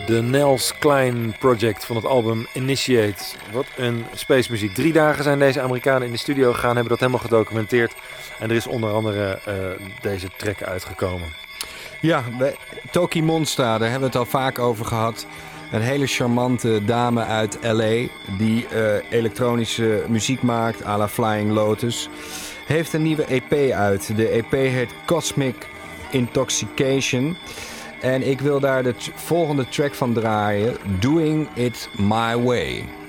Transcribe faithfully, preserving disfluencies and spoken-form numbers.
De Nels Klein Project van het album Initiate. Wat een space muziek. Drie dagen zijn deze Amerikanen in de studio gegaan, hebben dat helemaal gedocumenteerd. En er is onder andere uh, deze track uitgekomen. Ja, bij Toki Monsta, daar hebben we het al vaak over gehad. Een hele charmante dame uit L A die uh, elektronische muziek maakt, à la Flying Lotus. Heeft een nieuwe E P uit. De E P heet Cosmic Intoxication. En ik wil daar de t- volgende track van draaien. Doing It My Way.